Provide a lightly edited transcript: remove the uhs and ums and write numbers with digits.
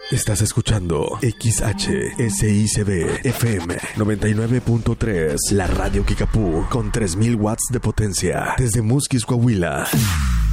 Estás escuchando XHSICB FM 99.3, la radio Kickapoo con 3000 watts de potencia desde Musquis, Coahuila.